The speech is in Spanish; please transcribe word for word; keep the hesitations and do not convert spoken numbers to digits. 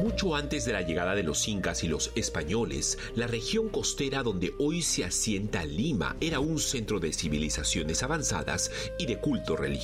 Mucho antes de la llegada de los incas y los españoles, la región costera donde hoy se asienta Lima era un centro de civilizaciones avanzadas y de culto religioso.